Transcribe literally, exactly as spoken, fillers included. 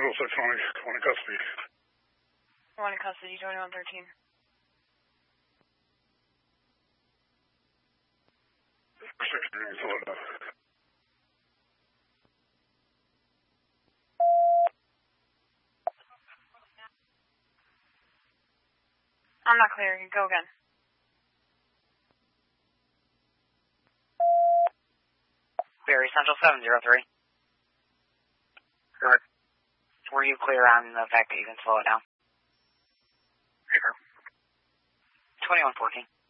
Middlesex County, one in custody. One in custody, twenty-one thirteen. sixty-nine, slow it down. I'm not clear. Go again. Barry Central seven zero three. Right. Were you clear on the fact that you can slow it down? Sure. twenty-one fourteen.